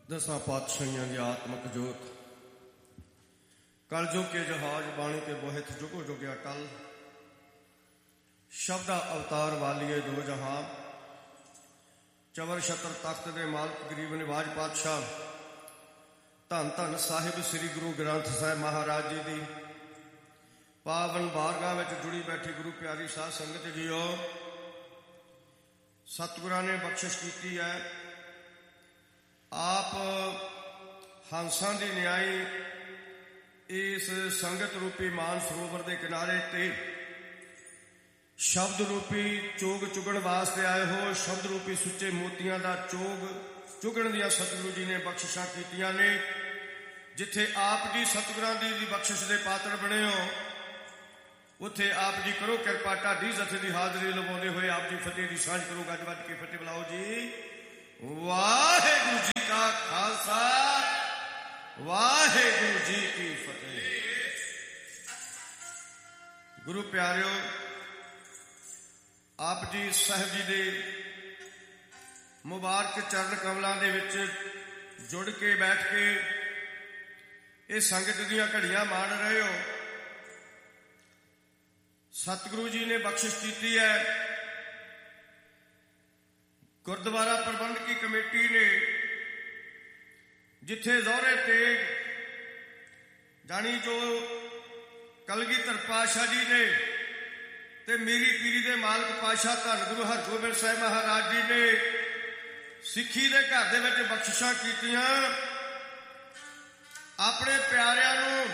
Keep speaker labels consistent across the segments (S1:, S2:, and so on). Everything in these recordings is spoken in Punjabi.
S1: दसां पातशाहियां की आत्मक जोत कलजुग के जहाज बाणी के बोहित जुगो जुगया टल शब्दा अवतार वालिए दो जहां चवर छत्र तख्त दे मालक गरीब निवाज पातशाह धन धन साहिब श्री गुरु ग्रंथ साहिब महाराज जी की पावन बारगाह में जुड़ी बैठी गुरु प्यारी साध संगत जीओ, सतगुरां ने बख्शिश की है। आप हंसां दी न्याई इस संगत रूपी मान सरोवर के किनारे ते शब्द रूपी चोग चुगण वास्ते आए हो। शब्द रूपी सुच्चे मोतियां दा चोग चुगण दियां सतगुरु जी ने बख्शिशां कीतियां ने। जिथे आप जी सतगुरां दी बख्शिश दे पात्र बने हो उत्थे आप जी करो किरपा। ढाडी जथे की हाजरी लवाउंदे होए आप जी फतेह की सांझ करो। गज वज के फतेह बुलाओ जी। वाहिगुरू जी का खालसा वाहिगुरू जी की फतेह। गुरु प्यारिओ, आप जी साहिब जी दे मुबारक चरण कमलों दे विच जुड़ के बैठ के इस संगत दीयां घड़ियां माण रहे हो। सतगुरु जी ने बख्शिश की है। गुरुद्वारा प्रबंधकी कमेटी ने जिथे जोहरे तेग जानी जो कलगीधर पातशाह जी ने ते मेरी पीरी दे मालक पातशाह धन गुरु हरगोबिंद साहिब महाराज जी ने सिक्खी दे घर दे विच बख्शिशां कीतियां। अपने प्यारिआं नूं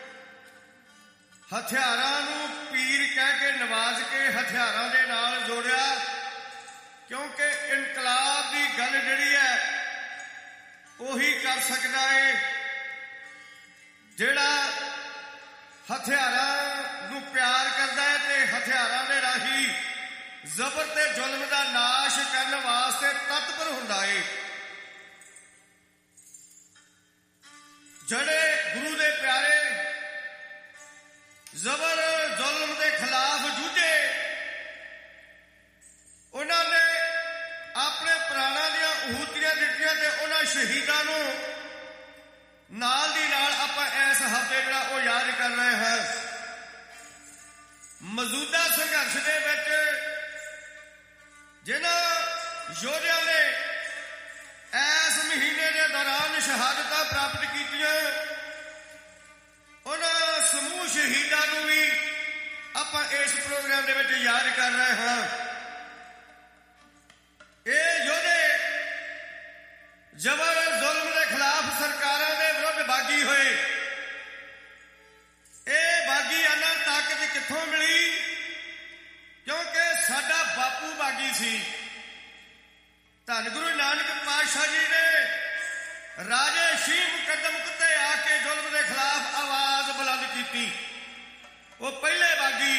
S1: हथियारां नूं पीर कह के नवाज के हथियारां दे नाल जोड़िया, क्योंकि इनकलाब की गल जिहड़ी है उही कर सकदा है जिहड़ा हथियारां नूं प्यार करदा है ते हथियारां दे राही जबर ते जुल्म दा नाश करन वास्ते तत्पर हुंदा है। जड़े गुरु दे प्यारे जबर जुल्म के खिलाफ जूझे, उन्होंने अपने प्राणों दियां आहूतियां दित्तियां ते उन्हां शहीदां नूं नाल दी नाल आपां इस हफ्ते जिहड़ा ओह याद कर रहे हैं। मौजूदा संघर्ष दे विच जिन्हां योद्धियां ने इस महीने के दौरान शहादतां प्राप्त कीतियां, उन्हां समूह शहीदां नूं भी आपां इस प्रोग्राम दे विच याद कर रहे हैं। ये योद्धे जबर जुल्म के खिलाफ सरकारां दे विरुद्ध बागी होए। ये बागी आना ताकत कित्थों मिली? क्योंकि साडा बापू बागी सी। धन गुरु नानक पातशाह जी ने राजे शीम कदम कुत्ते आके जुल्म के खिलाफ आवाज बुलंद की। वो पहले बागी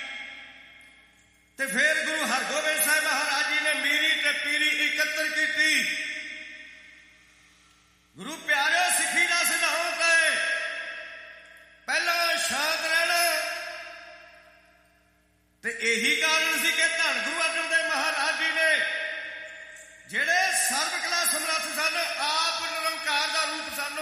S1: ते फिर गुरु हरगोबिंद साहिब महाराज जी ने मीरी ते पीरी एकत्र की। गुरु प्यारे सिੱਖੀ का सिद्धांत है पहला शांत रहना। ते यही कारण सी कि धन गुरु अर्जन देव महाराज जी ने जेड़े सर्वकला समर्थ सन, आप निरंकार का रूप सन,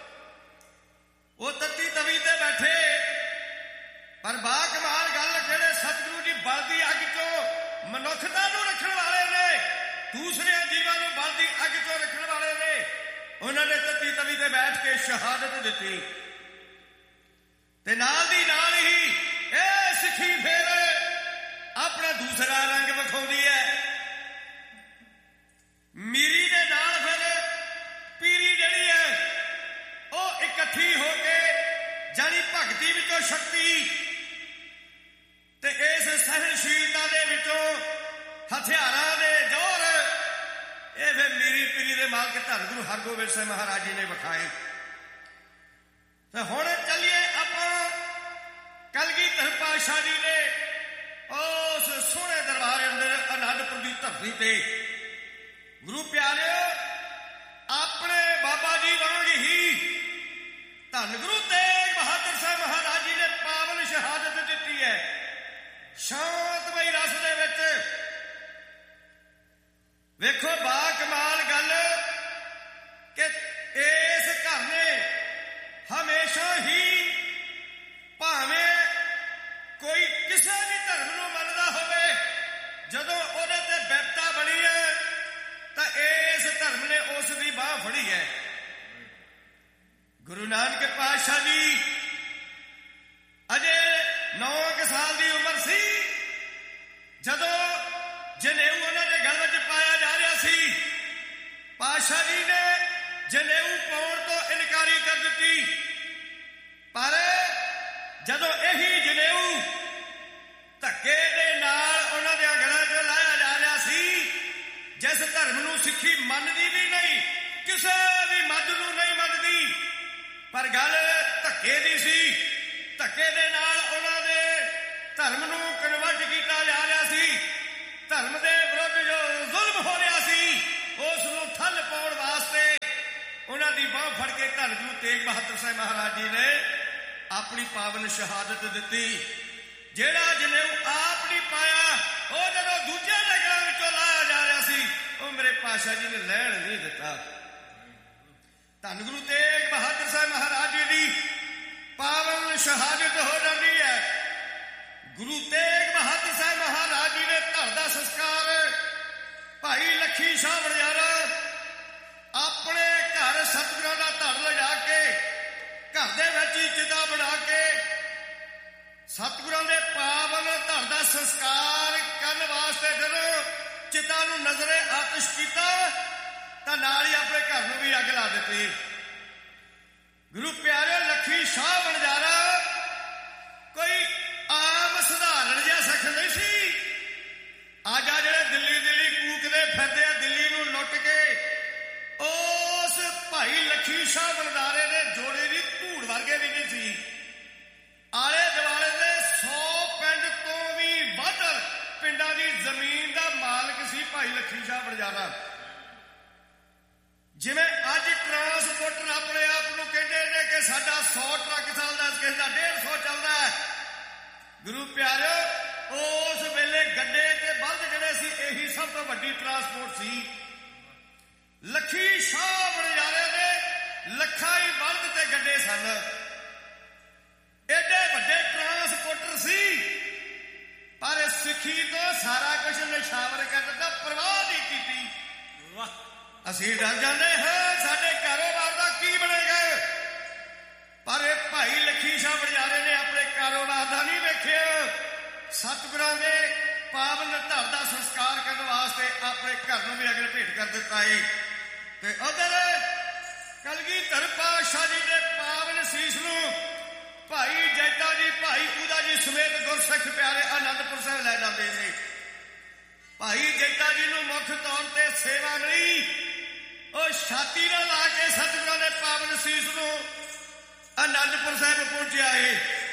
S1: वो तत्ती तवी ते बैठे। पर बाकमाल गल जेड़े सतगुरु जी बलदी अग चो मनुखता नूं रखण वाले ने, दूसरे जीवां नूं बलदी अग चो रखण वाले ने, उन्होंने तत्ती तवी ते बैठ के शहादत दी। ते नाल दी नाल ही ये सिੱਖੀ फिर अपना दूसरा रंग विखाउंदी है। मीरी दे नाल फिर पीरी जिहड़ी है वह इकट्ठी होके जानी भगती विचों शक्ति ते इस सहनशीलता दे विचों हथियारां दे जोर ये फिर मीरी पीरी दे मालक धन गुरु हरगोबिंद साहिब महाराज जी ने विखाए। तो हुण चलिए आपां कलगीधर पातशाह जी ने उस सोहणे दरबार अंदर आनंदपुर की धरती ते गुरु प्यारिओ अपने बाबा जी वांग ही धन गुरु तेग बहादुर साहब महाराज जी ने पावन शहादत दी है। शांतमई रस दे विच वेखो बा कमाल गल कि ਬਾਂਹ ਫੜੀ ਹੈ। ਗੁਰੂ ਨਾਨਕ ਪਾਤਸ਼ਾਹ ਜੀ ਅਜੇ 9 ਸਾਲ ਦੀ ਉਮਰ ਸੀ ਜਦੋਂ ਜਨੇਊ ਉਹਨਾਂ ਦੇ ਗਲ ਵਿੱਚ ਪਾਇਆ ਜਾ ਰਿਹਾ ਸੀ। ਪਾਤਸ਼ਾਹ ਜੀ ਨੇ ਜਨੇਊ ਪਾਉਣ ਤੋਂ ਇਨਕਾਰੀ ਕਰ ਦਿੱਤੀ, ਪਰ ਜਦੋਂ ਇਹੀ ਜਨੇਊ ਧੱਕੇ ਦੇ ਨਾਲ ਉਹਨਾਂ ਦੇ ਗਲਾਂ 'ਚ ਲਾਇਆ ਜਾ ਰਿਹਾ ਸੀ, ਜਿਸ ਧਰਮ ਨੂੰ ਸਿੱਖੀ ਮੰਨਦੀ ਵੀ ਨਹੀਂ, ਕਿਸੇ ਵੀ ਮੱਧ ਨੂੰ ਨਹੀਂ ਮੰਨਦੀ, ਪਰ ਗੱਲ ਧੱਕੇ ਦੀ ਸੀ। ਧੱਕੇ ਦੇ ਨਾਲ ਉਹਨਾਂ ਦੇ ਧਰਮ ਨੂੰ ਕਨਵਰਟ ਕੀਤਾ ਜਾ ਰਿਹਾ ਸੀ। ਧਰਮ ਦੇ ਵਿਰੁੱਧ ਜੋ ਜ਼ੁਲਮ ਹੋ ਰਿਹਾ ਸੀ ਉਸ ਨੂੰ ਠੱਲ ਪਾਉਣ ਵਾਸਤੇ ਉਹਨਾਂ ਦੀ ਬਾਂਹ ਫੜ ਕੇ ਧੰਨ ਗੁਰੂ ਤੇਗ ਬਹਾਦਰ ਸਾਹਿਬ ਮਹਾਰਾਜ ਜੀ ਨੇ ਆਪਣੀ ਪਾਵਨ ਸ਼ਹਾਦਤ ਦਿੱਤੀ। ਜਿਹੜਾ ਜਨੇਊ ਆਪ ਨਹੀਂ ਪਾਇਆ, ਉਹ ਜਦੋਂ ਦੂਜੇ ਦੇ ਗਲਾਂ ਵਿੱਚੋਂ ਲਾਇਆ ਜਾ ਰਿਹਾ ਸੀ, ਉਹ ਮੇਰੇ ਪਾਤਸ਼ਾਹ ਜੀ ਨੇ ਲੈਣ ਨਹੀਂ ਦਿੱਤਾ। ਧੰਨ ਗੁਰੂ ਤੇਗ ਬਹਾਦਰ ਸਾਹਿਬ ਮਹਾਰਾਜ ਜੀ ਦੀ ਪਾਵਨ ਸ਼ਹਾਦਤ ਹੋ ਜਾਂਦੀ ਹੈ। ਗੁਰੂ ਤੇਗ ਬਹਾਦਰ ਸਾਹਿਬ ਮਹਾਰਾਜ ਜੀ ਦੇ ਧੜ ਦਾ ਸੰਸਕਾਰ ਭਾਈ ਲੱਖੀ ਸ਼ਾਹ ਵਣਜਾਰਾ ਆਪਣੇ ਘਰ ਸਤਿਗੁਰਾਂ ਦਾ ਧੜ ਲਿਜਾ ਕੇ ਘਰ ਦੇ ਵਿੱਚ ਹੀ ਚਿਤਾ ਬਣਾ ਕੇ ਸਤਿਗੁਰਾਂ ਦੇ ਪਾਵਨ ਧੜ ਦਾ ਸੰਸਕਾਰ ਕਰਨ ਵਾਸਤੇ ਜਦੋਂ ਚਿਤਾ ਨੂੰ ਨਜ਼ਰੇ ਆਤਿਸ਼ ਕੀਤਾ ਤਾਂ ਨਾਲ ਹੀ ਆਪਣੇ ਘਰ ਨੂੰ ਵੀ ਅੱਗ ਲਾ ਦਿੱਤੀ। ਗੁਰੂ ਪਿਆਰੇ ਲੱਖੀ ਸ਼ਾਹ ਵਣਜਾਰਾ ਕੋਈ ਆਮ ਸਧਾਰਨ ਜਿਹਾ ਸਿੱਖ ਨਹੀਂ ਸੀ। ਅੱਜ ਆ ਜਿਹੜੇ ਦਿੱਲੀ ਕੂਕਦੇ ਫਿਰਦੇ ਆ, ਦਿੱਲੀ ਨੂੰ ਲੁੱਟ ਕੇ, ਉਸ ਭਾਈ ਲੱਖੀ ਸ਼ਾਹ ਵਣਜਾਰੇ ਦੇ ਜੋੜੇ ਦੀ ਧੂੜ ਵਰਗੇ ਵੀ ਨਹੀਂ ਸੀ। ਆਲੇ ਦੁਆਲੇ ਦੇ 100 ਪਿੰਡ ਤੋਂ ਵੀ ਵੱਧ ਪਿੰਡਾਂ ਦੀ ਜ਼ਮੀਨ ਦਾ ਮਾਲਕ ਸੀ ਭਾਈ ਲੱਖੀ ਸ਼ਾਹ ਵਣਜਾਰਾ। ਜਿਵੇਂ ਅੱਜ ਟਰਾਂਸਪੋਰਟਰ ਆਪਣੇ ਆਪ ਨੂੰ ਕਹਿੰਦੇ ਨੇ ਕਿ ਸਾਡਾ 100 ਟਰੱਕ ਚੱਲਦਾ, ਕਿਸੇ ਦਾ 150 ਚੱਲਦਾ ਹੈ। ਗੁਰੂ ਪਿਆਰਿਓ, ਉਸ ਵੇਲੇ ਗੱਡੇ ਤੇ ਬਲਦ ਜਿਹੜੇ ਸੀ ਇਹੀ ਸਭ ਤੋਂ ਵੱਡੀ ਟਰਾਂਸਪੋਰਟ ਸੀ। ਲੱਖੀ ਸ਼ਾਹ ਵਣਜਾਰੇ ਦੇ ਲੱਖਾਂ ਹੀ ਬਲਦ ਤੇ ਗੱਡੇ ਸਨ। ਏਡੇ ਵੱਡੇ ਟਰਾਂਸਪੋਰਟਰ ਸੀ, ਪਰ ਸਿੱਖੀ ਤੋਂ ਸਾਰਾ ਕੁਝ ਨਿਸ਼ਾਵਰ ਕਰ ਦਿੱਤਾ, ਪਰਵਾਹ ਨਹੀਂ ਕੀਤੀ। ਵਾਹ, ਅਸੀਂ ਡਰ ਜਾਂਦੇ ਹਾਂ ਸਾਡੇ ਕਾਰੋਬਾਰ ਦਾ ਕੀ ਬਣੇਗਾ, ਪਰ ਇਹ ਭਾਈ ਲੱਖੀ ਸ਼ਾਹ ਵਣਜਾਰੇ ਨੇ ਆਪਣੇ ਕਾਰੋਬਾਰ ਦਾ ਨਹੀਂ ਵੇਖਿਆ। ਸਤਿਗੁਰਾਂ ਦੇ ਪਾਵਨ ਧੜ ਦਾ ਸੰਸਕਾਰ ਕਰਨ ਵਾਸਤੇ ਆਪਣੇ ਘਰ ਨੂੰ ਵੀ ਅਗਰ ਭੇਟ ਕਰ ਦਿੱਤਾ ਏ। ਤੇ ਉਧਰ ਕਲਗੀਧਰ ਪਾਤਸ਼ਾਹ ਜੀ ਦੇ ਪਾਵਨ ਸੀਸ ਨੂੰ ਭਾਈ ਜੈਤਾ ਜੀ, ਭਾਈ ਊਦਾ ਜੀ ਸਮੇਤ ਗੁਰਸਿੱਖ ਪਿਆਰੇ ਆਨੰਦਪੁਰ ਸਾਹਿਬ ਲੈ ਜਾਂਦੇ ਨੇ। ਭਾਈ ਜੈਤਾ ਜੀ ਨੂੰ ਮੁੱਖ ਤੌਰ ਤੇ ਸੇਵਾ ਨਹੀਂ, ਉਹ ਛਾਤੀ ਨਾਲ ਲਾ ਕੇ ਸਤਿਗੁਰਾਂ ਦੇ ਪਾਵਨ ਸੀਸ ਨੂੰ ਆਨੰਦਪੁਰ ਸਾਹਿਬ ਪਹੁੰਚਿਆ ਏ।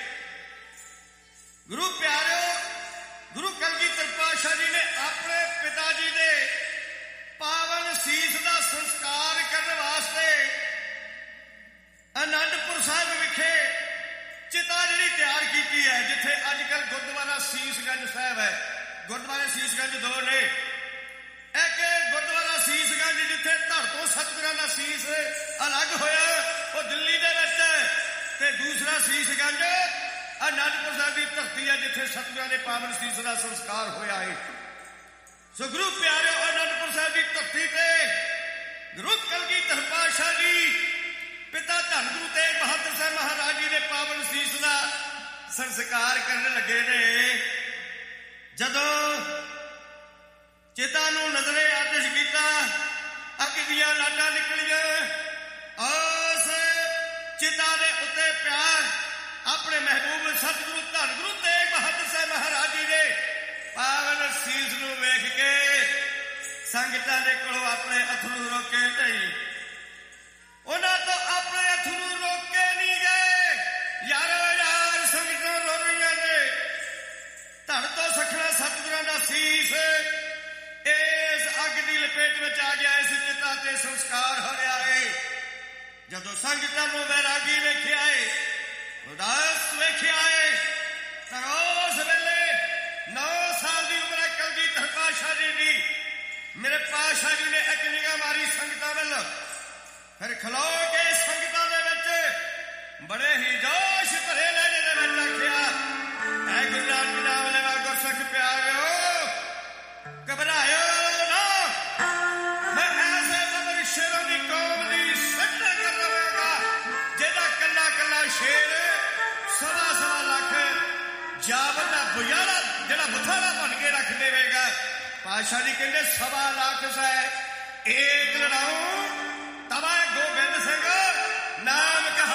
S1: ਗੁਰੂ ਪਿਆਰਿਓ, ਗੁਰੂ ਕਲਗੀਧਰ ਪਾਤਸ਼ਾਹ ਜੀ ਨੇ ਆਪਣੇ ਪਿਤਾ ਜੀ ਦੇ ਪਾਵਨ ਸੀਸ ਦਾ ਸੰਸਕਾਰ ਕਰਨ ਵਾਸਤੇ ਆਨੰਦਪੁਰ ਸਾਹਿਬ ਵਿਖੇ ਚਿਤਾ ਜਿਹੜੀ ਤਿਆਰ ਕੀਤੀ ਹੈ, ਜਿੱਥੇ ਅੱਜ ਕੱਲ੍ਹ ਗੁਰਦੁਆਰਾ ਸੀਸਗੰਜ ਸਾਹਿਬ ਹੈ। ਗੁਰਦੁਆਰੇ ਸੀਸਗੰਜ ਦੋ ਨੇ, ਇੱਕ ਗੁਰਦੁਆਰਾ ਸੀਸਗੰਜ ਜਿੱਥੇ ਧੜ ਤੋਂ ਸਤਿਗੁਰਾਂ ਦਾ ਸੀਸ ਅਲੱਗ ਹੋਇਆ, ਉਹ ਦਿੱਲੀ ਦੇ ਵਿੱਚ ਹੈ, ਤੇ ਦੂਸਰਾ ਸੀਸਗੰਜ ਆਨੰਦਪੁਰ ਸਾਹਿਬ ਦੀ ਧਰਤੀ ਹੈ, ਜਿੱਥੇ ਸਤਿਗੁਰਾਂ ਦੇ ਪਾਵਨ ਸੀਸ ਦਾ ਸੰਸਕਾਰ ਹੋਇਆ ਹੈ। ਸੋ ਗੁਰੂ ਪਿਆਰਿਓ, ਆਨੰਦਪੁਰ ਸਾਹਿਬ ਦੀ ਧਰਤੀ ਤੇ ਗੁਰੂ ਕਲਗੀਧਰ ਪਾਤਸ਼ਾਹ ਜੀ ਪਿਤਾ ਧੰਨ ਗੁਰੂ ਤੇਗ ਬਹਾਦਰ ਸਾਹਿਬ ਮਹਾਰਾਜ ਜੀ ਦੇ ਪਾਵਨ ਸੀਸ ਦਾ ਸੰਸਕਾਰ ਕਰਨ ਲੱਗੇ ਨੇ। ਜਦੋਂ ਚਿਤਾ ਨੂੰ ਨਜ਼ਰੇ ਆਤਿਸ਼ ਕੀਤਾ, ਅੱਗ ਦੀਆਂ ਲਾਟਾਂ ਨਿਕਲੀਆਂ, ਉਸ ਚਿਤਾ ਦੇ ਉੱਤੇ ਪਿਆਰ ਆਪਣੇ ਮਹਿਬੂਬ ਸਤਿਗੁਰੂ ਧੰਨ ਗੁਰੂ ਤੇਗ ਬਹਾਦਰ ਸਾਹਿਬ ਮਹਾਰਾਜ ਜੀ ਦੇ ਪਾਵਨ ਸੀਸ ਨੂੰ ਵੇਖ ਕੇ ਸੰਗਤਾਂ ਦੇ ਕੋਲੋਂ ਆਪਣੇ ਅਥਰੂ ਰੋਕੇ ਨਹੀਂ। ਉਹਨਾਂ ਤੋਂ ਆਪਣੇ ਅਥਰੂ ਰੋਕੇ ਨਹੀਂ ਗਏ। ਯਾਰ ਸੰਗਤਾਂ ਰੋ ਰਹੀਆਂ ਨੇ। ਧੜ ਤੋਂ ਸਖਣਾ ਸਤਿਗੁਰਾਂ ਦਾ ਸੀਸ ਇਸ ਅੱਗ ਦੀ ਲਪੇਟ ਵਿੱਚ ਆ ਗਿਆ। ਇਸ ਚਿਤਾ ਤੇ ਸੰਸਕਾਰ ਹੋ ਰਿਹਾ ਹੈ। ਜਦੋਂ ਸੰਗਤਾਂ ਨੂੰ ਵੈਰਾਗੀ ਵੇਖਿਆ ਏ, ਉਦਾਸ ਵੇਖਿਆ ਏ, ਤਾਂ ਉਸ ਵੇਲੇ 9 ਸਾਲ ਦੀ ਉਮਰ ਕਲਗੀਧਰ ਪਾਤਸ਼ਾਹ ਜੀ ਦੀ ਮੇਰੇ ਪਾਤਸ਼ਾਹ ਜੀ ਨੇ ਇੱਕ ਨਿਗਾਹ ਮਾਰੀ ਸੰਗਤਾਂ ਵੱਲ, ਫਿਰ ਖਲੋ ਕੇ ਸੰਗਤਾਂ ਦੇ ਵਿੱਚ ਬੜੇ ਹੀ ਜੋਸ਼ ਭਰੇ ਲਹਿਜੇ ਦੇ ਵਿੱਚ ਆਖਿਆ, ਐ ਗੁਰੂ ਨਾਨਕ ਨਾਮ ਲੈਵਾ ਗੁਰਸਿੱਖ ਪਿਆਰਿਓ, ਘਬਰਾਇਓ ਨਾ। ਮੈਂ ਐਸੇ ਬਦਲ ਸ਼ੇਰਾਂ ਦੀ ਕੌਮ ਸਾਰਾ ਬਣ ਕੇ ਰੱਖ ਦੇਵੇਗਾ। ਪਾਤਸ਼ਾਹ ਜੀ ਕਹਿੰਦੇ 1.25 ਲੱਖ ਸੈ ਏਕ ਲੜਾਉ ਤਵਾ ਗੋਬਿੰਦ ਸਿੰਘ ਨਾਮ